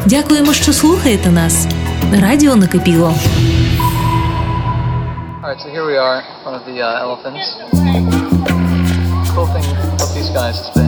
Дякуємо, що слухаєте нас. Радіо Накипіло. Alright, so here we are, one of the elephants. Cool thing about these guys is